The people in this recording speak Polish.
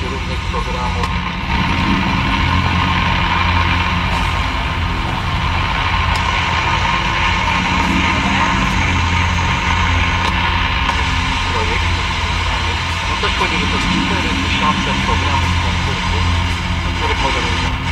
różnych programów. No ktoś powiedział, że to jest 4000 programów konkursów, na których możemy